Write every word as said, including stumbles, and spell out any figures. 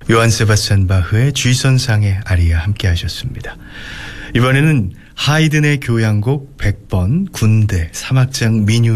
요한 세바스찬 바흐의 G선상의 아리아 함께 하셨습니다. 이번에는 하이든의 교향곡 백 번 군대 삼 악장 민요